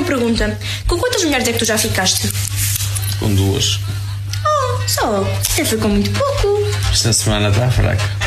pergunta. Com quantas mulheres é que tu já ficaste? Com 2. Oh, só? Até foi com muito pouco. Esta semana está fraca.